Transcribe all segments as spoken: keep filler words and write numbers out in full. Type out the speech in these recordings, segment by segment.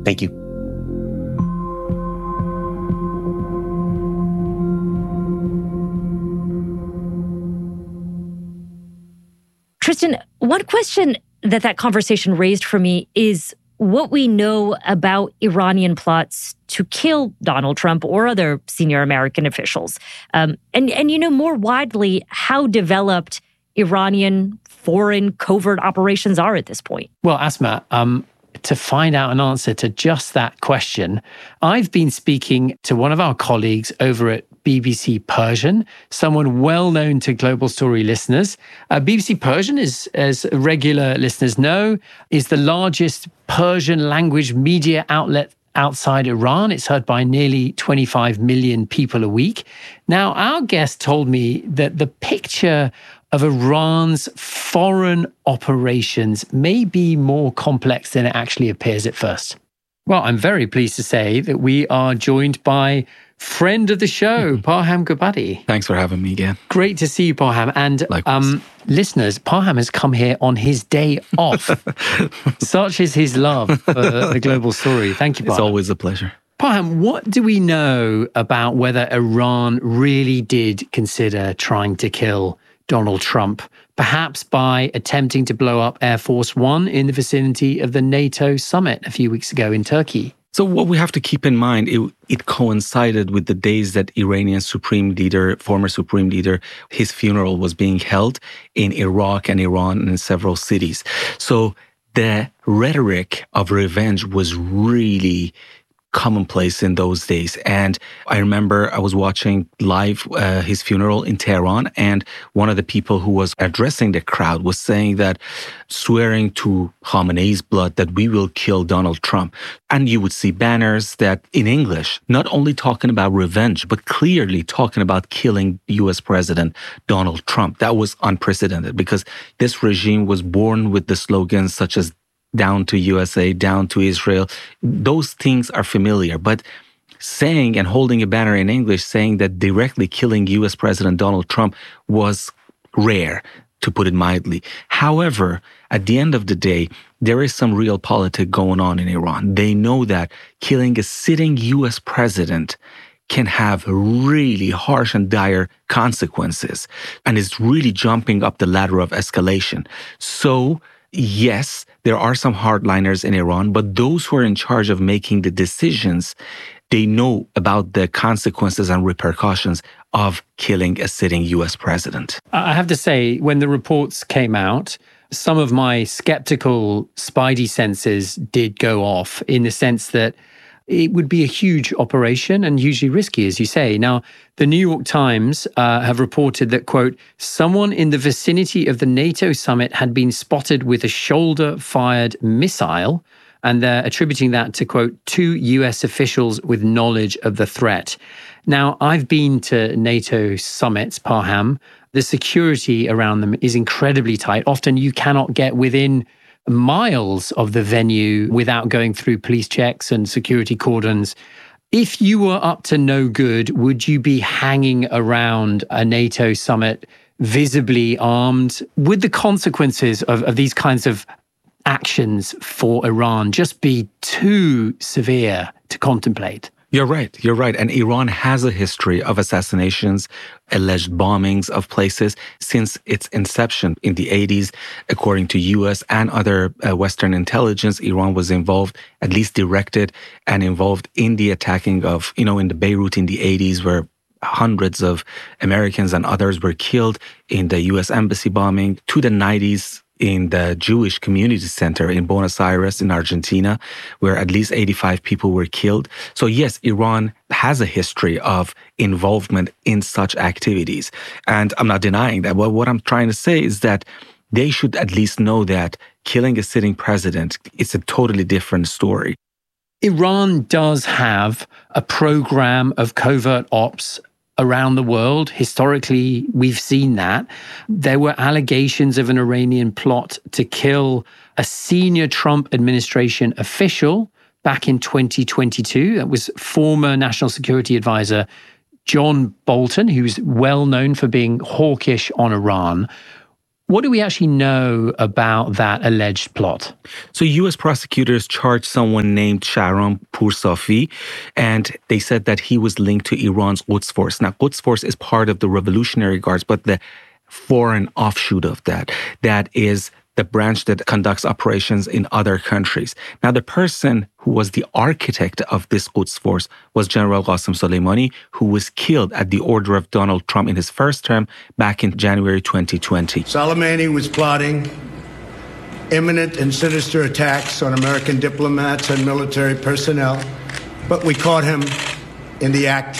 Thank you. Tristan, one question that that conversation raised for me is what we know about Iranian plots to kill Donald Trump or other senior American officials. Um, and, and, you know, more widely, how developed Iranian foreign covert operations are at this point. Well, Asma, um, to find out an answer to just that question, I've been speaking to one of our colleagues over at B B C Persian, someone well known to Global Story listeners. Uh, B B C Persian, is, as regular listeners know, is the largest Persian language media outlet outside Iran. It's heard by nearly twenty-five million people a week. Now, our guest told me that the picture of Iran's foreign operations may be more complex than it actually appears at first. Well, I'm very pleased to say that we are joined by friend of the show, Parham Gobadi. Thanks for having me again. Great to see you, Parham. And um, listeners, Parham has come here on his day off. Such is his love for the Global Story. Thank you, Parham. It's always a pleasure. Parham, what do we know about whether Iran really did consider trying to kill Donald Trump, perhaps by attempting to blow up Air Force One in the vicinity of the NATO summit a few weeks ago in Turkey? So what we have to keep in mind, it, it coincided with the days that Iranian Supreme Leader, former Supreme Leader, his funeral was being held in Iraq and Iran and in several cities. So the rhetoric of revenge was really commonplace in those days. And I remember I was watching live uh, his funeral in Tehran, and one of the people who was addressing the crowd was saying that, swearing to Khamenei's blood, that we will kill Donald Trump. And you would see banners that in English, not only talking about revenge, but clearly talking about killing U S President Donald Trump. That was unprecedented because this regime was born with the slogans such as down to U S A, down to Israel. Those things are familiar. But saying and holding a banner in English saying that directly killing U S President Donald Trump was rare, to put it mildly. However, at the end of the day, there is some real politics going on in Iran. They know that killing a sitting U S president can have really harsh and dire consequences, and it's really jumping up the ladder of escalation. So, yes, there are some hardliners in Iran, but those who are in charge of making the decisions, they know about the consequences and repercussions of killing a sitting U S president. I have to say, when the reports came out, some of my skeptical spidey senses did go off in the sense that it would be a huge operation and hugely risky, as you say. Now, the New York Times uh, have reported that, quote, someone in the vicinity of the NATO summit had been spotted with a shoulder-fired missile, and they're attributing that to, quote, two U S officials with knowledge of the threat. Now, I've been to NATO summits, Parham. The security around them is incredibly tight. Often you cannot get within miles of the venue without going through police checks and security cordons. If you were up to no good, would you be hanging around a NATO summit visibly armed? Would the consequences of, of these kinds of actions for Iran just be too severe to contemplate? You're right. You're right. And Iran has a history of assassinations, alleged bombings of places since its inception in the eighties. According to U S and other uh, Western intelligence, Iran was involved, at least directed and involved in the attacking of, you know, in the Beirut in the eighties, where hundreds of Americans and others were killed, in the U S embassy bombing, to the nineties, in the Jewish Community Center in Buenos Aires in Argentina, where at least eighty-five people were killed. So yes, Iran has a history of involvement in such activities. And I'm not denying that. But what I'm trying to say is that they should at least know that killing a sitting president is a totally different story. Iran does have a program of covert ops around the world. Historically, we've seen that. There were allegations of an Iranian plot to kill a senior Trump administration official back in twenty twenty-two. That was former National Security Advisor John Bolton, who's well known for being hawkish on Iran. What do we actually know about that alleged plot? So U S prosecutors charged someone named Shahram Poursafi, and they said that he was linked to Iran's Quds Force. Now, Quds Force is part of the Revolutionary Guards, but the foreign offshoot of that, that is the branch that conducts operations in other countries. Now, the person who was the architect of this Quds Force was General Qasem Soleimani, who was killed at the order of Donald Trump in his first term back in January twenty twenty. Soleimani was plotting imminent and sinister attacks on American diplomats and military personnel, but we caught him in the act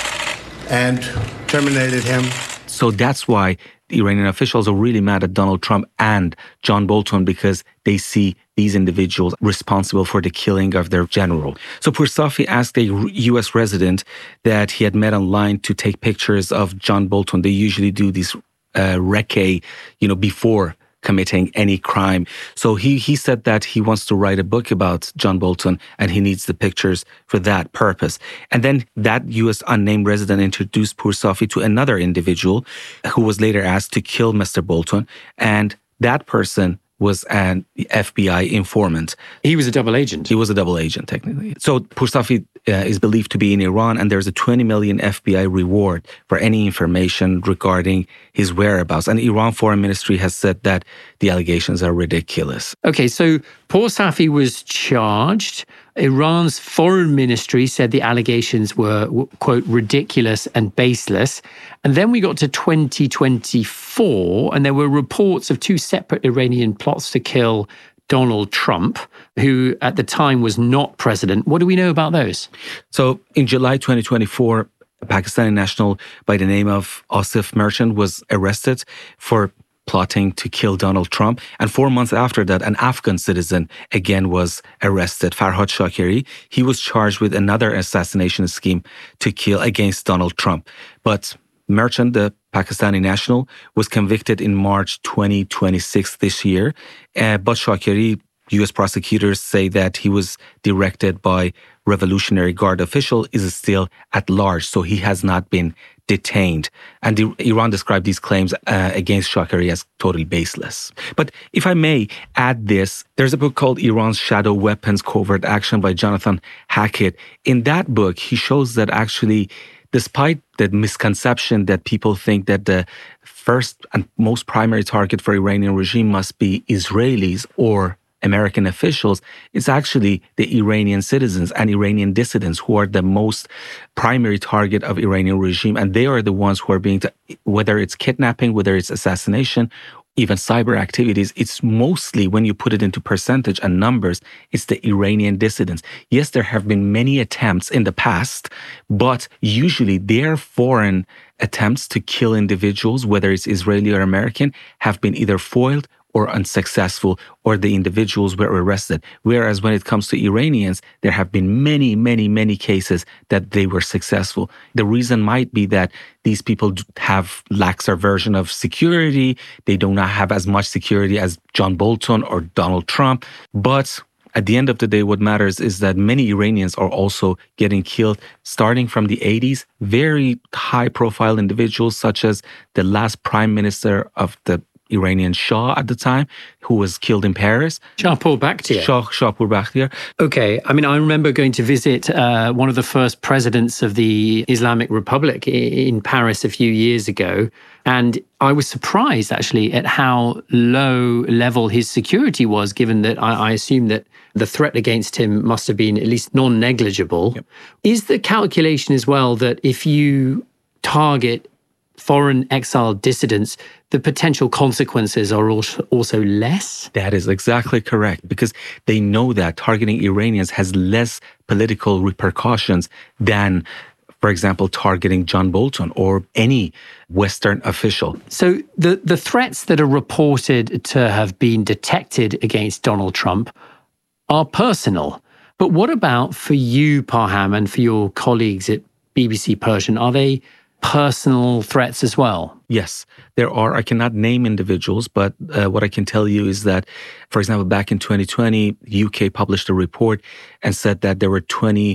and terminated him. So that's why the Iranian officials are really mad at Donald Trump and John Bolton, because they see these individuals responsible for the killing of their general. So Poursafi asked a U S resident that he had met online to take pictures of John Bolton. They usually do these uh, recce, you know, before committing any crime. So he he said that he wants to write a book about John Bolton and he needs the pictures for that purpose. And then that U S unnamed resident introduced Poursafi to another individual who was later asked to kill Mister Bolton. And that person was an F B I informant. He was a double agent. He was a double agent, technically. So Poursafi uh, is believed to be in Iran, and there's a twenty million F B I reward for any information regarding his whereabouts. And the Iran Foreign Ministry has said that the allegations are ridiculous. Okay, so Poursafi was charged. Iran's foreign ministry said the allegations were, quote, ridiculous and baseless. And then we got to twenty twenty-four, and there were reports of two separate Iranian plots to kill Donald Trump, who at the time was not president. What do we know about those? So in July twenty twenty-four, a Pakistani national by the name of Asif Merchant was arrested for plotting to kill Donald Trump. And four months after that, an Afghan citizen again was arrested, Farhad Shakeri. He was charged with another assassination scheme to kill against Donald Trump. But Merchant, the Pakistani national, was convicted in March twenty twenty-six this year. Uh, but Shakeri, U S prosecutors say that he was directed by Revolutionary Guard official, is still at large, so he has not been detained. And the, Iran described these claims uh, against Shakeri as totally baseless. But if I may add this, there's a book called Iran's Shadow Weapons Covert Action by Jonathan Hackett. In that book, he shows that actually, despite the misconception that people think that the first and most primary target for Iranian regime must be Israelis or American officials, it's actually the Iranian citizens and Iranian dissidents who are the most primary target of Iranian regime. And they are the ones who are being, t- whether it's kidnapping, whether it's assassination, even cyber activities, it's mostly, when you put it into percentage and numbers, it's the Iranian dissidents. Yes, there have been many attempts in the past, but usually their foreign attempts to kill individuals, whether it's Israeli or American, have been either foiled or unsuccessful, or the individuals were arrested. Whereas when it comes to Iranians, there have been many, many, many cases that they were successful. The reason might be that these people have lax aversion of security. They do not have as much security as John Bolton or Donald Trump. But at the end of the day, what matters is that many Iranians are also getting killed, starting from the eighties. Very high-profile individuals, such as the last prime minister of the Iranian Shah at the time, who was killed in Paris. Shahpur Bakhtiar. Shah, Shahpur Bakhtiar. Okay. I mean, I remember going to visit uh, one of the first presidents of the Islamic Republic in Paris a few years ago. And I was surprised, actually, at how low level his security was, given that I, I assume that the threat against him must have been at least non-negligible. Yep. Is the calculation as well that if you target foreign exiled dissidents, the potential consequences are also less? That is exactly correct, because they know that targeting Iranians has less political repercussions than, for example, targeting John Bolton or any Western official. So the, the threats that are reported to have been detected against Donald Trump are personal. But what about for you, Parham, and for your colleagues at B B C Persian? Are they personal threats as well? Yes, there are. I cannot name individuals, but uh, what I can tell you is that, for example, back in twenty twenty, U K published a report and said that there were twenty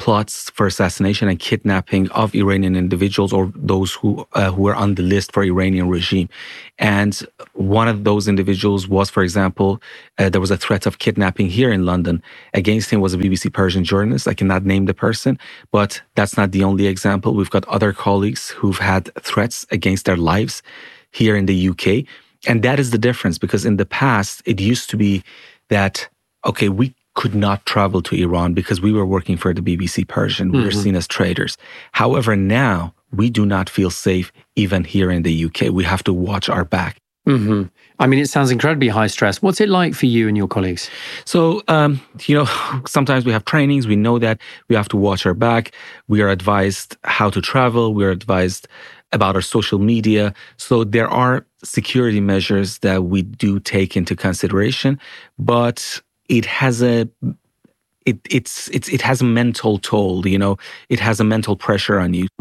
plots for assassination and kidnapping of Iranian individuals or those who uh, who were on the list for Iranian regime. And one of those individuals was, for example, uh, there was a threat of kidnapping here in London. Against him was a B B C Persian journalist. I cannot name the person, but that's not the only example. We've got other colleagues who've had threats against their lives here in the U K. And that is the difference, because in the past, it used to be that, okay, we could not travel to Iran because we were working for the B B C Persian. We mm-hmm. were seen as traitors. However, now we do not feel safe even here in the U K. We have to watch our back. Mm-hmm. I mean, it sounds incredibly high stress. What's it like for you and your colleagues? So, um, you know, sometimes we have trainings. We know that we have to watch our back. We are advised how to travel. We are advised about our social media. So there are security measures that we do take into consideration, but it has a it it's it's it has a mental toll, you know, it has a mental pressure on you.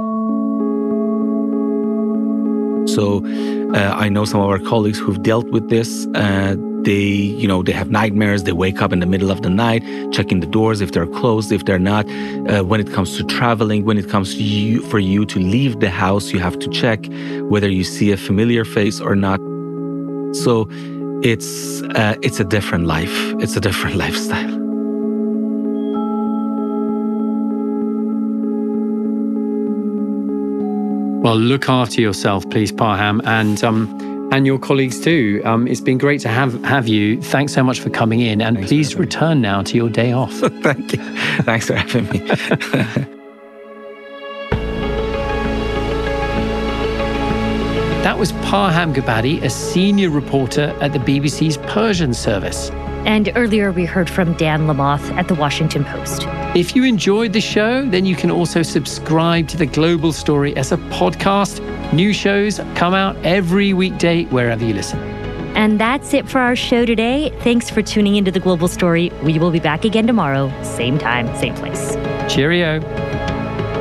So uh, I know some of our colleagues who've dealt with this. Uh, they, you know, they have nightmares. They wake up in the middle of the night, checking the doors if they're closed, if they're not. Uh, when it comes to traveling, when it comes to you, for you to leave the house, you have to check whether you see a familiar face or not. So it's uh, it's a different life. It's a different lifestyle. Well, look after yourself, please, Parham, and um, and your colleagues too. Um, it's been great to have have you. Thanks so much for coming in, and Thanks please return now to your day off. Thank you. Thanks for having me. That was Parham Gabadi, a senior reporter at the B B C's Persian service. And earlier we heard from Dan Lamothe at The Washington Post. If you enjoyed the show, then you can also subscribe to The Global Story as a podcast. New shows come out every weekday wherever you listen. And that's it for our show today. Thanks for tuning into The Global Story. We will be back again tomorrow, same time, same place. Cheerio.